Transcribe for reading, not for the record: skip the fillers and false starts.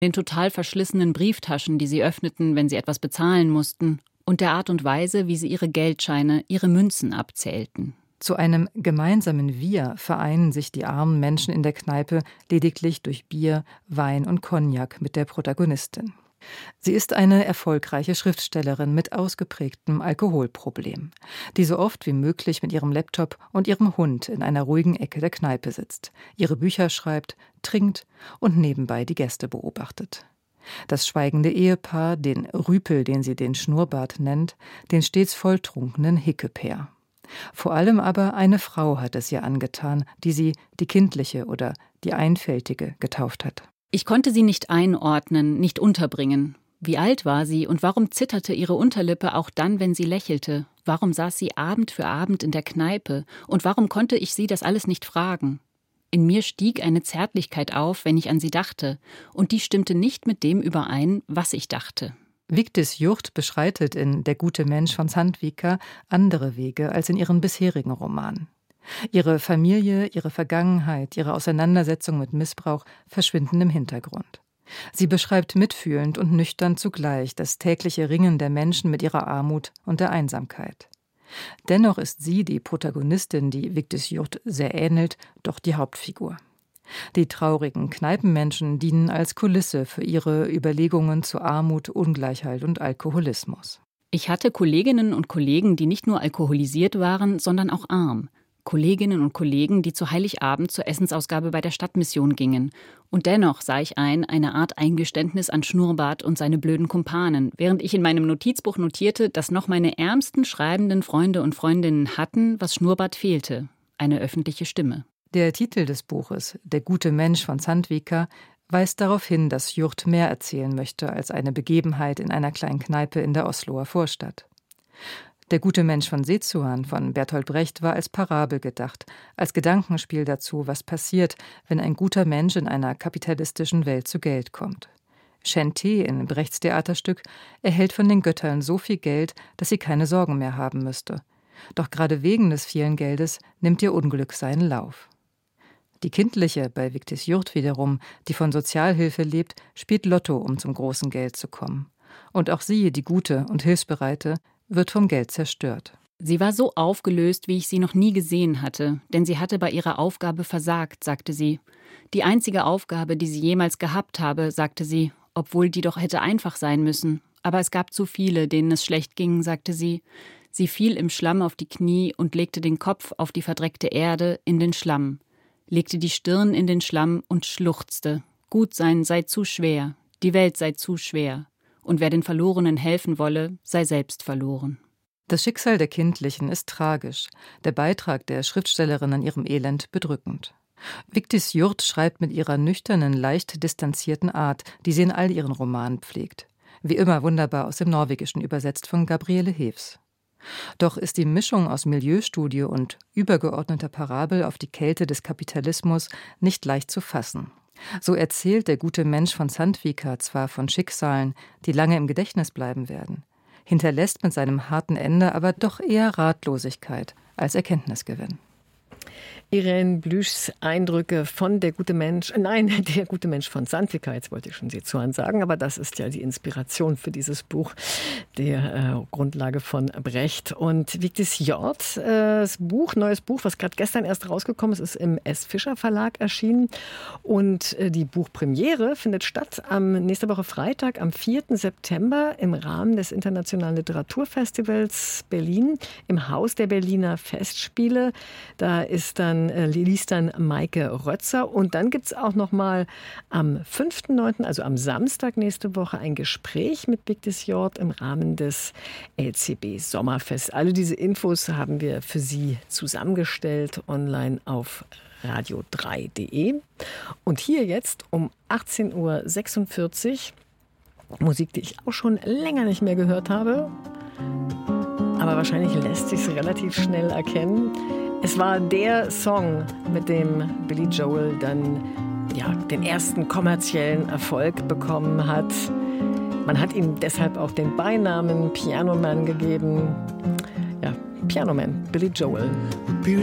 Den total verschlissenen Brieftaschen, die sie öffneten, wenn sie etwas bezahlen mussten, und der Art und Weise, wie sie ihre Geldscheine, ihre Münzen abzählten. Zu einem gemeinsamen Wir vereinen sich die armen Menschen in der Kneipe lediglich durch Bier, Wein und Cognac mit der Protagonistin. Sie ist eine erfolgreiche Schriftstellerin mit ausgeprägtem Alkoholproblem, die so oft wie möglich mit ihrem Laptop und ihrem Hund in einer ruhigen Ecke der Kneipe sitzt, ihre Bücher schreibt, trinkt und nebenbei die Gäste beobachtet. Das schweigende Ehepaar, den Rüpel, den sie den Schnurrbart nennt, den stets volltrunkenen Hickepair. Vor allem aber eine Frau hat es ihr angetan, die sie die Kindliche oder die Einfältige getauft hat. Ich konnte sie nicht einordnen, nicht unterbringen. Wie alt war sie und warum zitterte ihre Unterlippe auch dann, wenn sie lächelte? Warum saß sie Abend für Abend in der Kneipe? Und warum konnte ich sie das alles nicht fragen? In mir stieg eine Zärtlichkeit auf, wenn ich an sie dachte, und die stimmte nicht mit dem überein, was ich dachte. Vigdis Hjorth beschreitet in Der gute Mensch von Sandvika andere Wege als in ihren bisherigen Romanen. Ihre Familie, ihre Vergangenheit, ihre Auseinandersetzung mit Missbrauch verschwinden im Hintergrund. Sie beschreibt mitfühlend und nüchtern zugleich das tägliche Ringen der Menschen mit ihrer Armut und der Einsamkeit. Dennoch ist sie, die Protagonistin, die Vigdis Hjorth sehr ähnelt, doch die Hauptfigur. Die traurigen Kneipenmenschen dienen als Kulisse für ihre Überlegungen zu Armut, Ungleichheit und Alkoholismus. Ich hatte Kolleginnen und Kollegen, die nicht nur alkoholisiert waren, sondern auch arm. Kolleginnen und Kollegen, die zu Heiligabend zur Essensausgabe bei der Stadtmission gingen. Und dennoch sah ich eine Art Eingeständnis an Schnurrbart und seine blöden Kumpanen, während ich in meinem Notizbuch notierte, dass noch meine ärmsten schreibenden Freunde und Freundinnen hatten, was Schnurrbart fehlte: eine öffentliche Stimme. Der Titel des Buches, Der gute Mensch von Sandvika, weist darauf hin, dass Hjorth mehr erzählen möchte als eine Begebenheit in einer kleinen Kneipe in der Osloer Vorstadt. Der gute Mensch von Sezuan von Bertolt Brecht war als Parabel gedacht, als Gedankenspiel dazu, was passiert, wenn ein guter Mensch in einer kapitalistischen Welt zu Geld kommt. Chanté in Brechts Theaterstück erhält von den Göttern so viel Geld, dass sie keine Sorgen mehr haben müsste. Doch gerade wegen des vielen Geldes nimmt ihr Unglück seinen Lauf. Die Kindliche bei Vigdis Hjorth wiederum, die von Sozialhilfe lebt, spielt Lotto, um zum großen Geld zu kommen. Und auch sie, die Gute und Hilfsbereite, wird vom Geld zerstört. Sie war so aufgelöst, wie ich sie noch nie gesehen hatte, denn sie hatte bei ihrer Aufgabe versagt, sagte sie. Die einzige Aufgabe, die sie jemals gehabt habe, sagte sie, obwohl die doch hätte einfach sein müssen. Aber es gab zu viele, denen es schlecht ging, sagte sie. Sie fiel im Schlamm auf die Knie und legte den Kopf auf die verdreckte Erde in den Schlamm, legte die Stirn in den Schlamm und schluchzte. Gut sein sei zu schwer, die Welt sei zu schwer. Und wer den Verlorenen helfen wolle, sei selbst verloren. Das Schicksal der Kindlichen ist tragisch, der Beitrag der Schriftstellerin an ihrem Elend bedrückend. Vigdis Hjorth schreibt mit ihrer nüchternen, leicht distanzierten Art, die sie in all ihren Romanen pflegt. Wie immer wunderbar aus dem Norwegischen übersetzt von Gabriele Hevs. Doch ist die Mischung aus Milieustudie und übergeordneter Parabel auf die Kälte des Kapitalismus nicht leicht zu fassen. So erzählt der gute Mensch von Sandvika zwar von Schicksalen, die lange im Gedächtnis bleiben werden, hinterlässt mit seinem harten Ende aber doch eher Ratlosigkeit als Erkenntnisgewinn. Irene Blüschs Eindrücke von Der gute Mensch von Sandvika, jetzt wollte ich schon Sezuan sagen, aber das ist ja die Inspiration für dieses Buch, der Grundlage von Brecht. Und Vigdis Hjorth, neues Buch, was gerade gestern erst rausgekommen ist im S. Fischer Verlag erschienen. Und die Buchpremiere findet statt nächste Woche Freitag, am 4. September im Rahmen des Internationalen Literaturfestivals Berlin im Haus der Berliner Festspiele. Da liest dann Maike Rötzer. Und dann gibt es auch noch mal am 5.9., also am Samstag nächste Woche, ein Gespräch mit Vigdis Hjorth im Rahmen des LCB Sommerfests. Alle diese Infos haben wir für Sie zusammengestellt online auf radio3.de. Und hier jetzt um 18.46 Uhr Musik, die ich auch schon länger nicht mehr gehört habe. Aber wahrscheinlich lässt sich es relativ schnell erkennen. Es war der Song, mit dem Billy Joel dann den ersten kommerziellen Erfolg bekommen hat. Man hat ihm deshalb auch den Beinamen Piano Man gegeben. Ja, Piano Man, Billy Joel.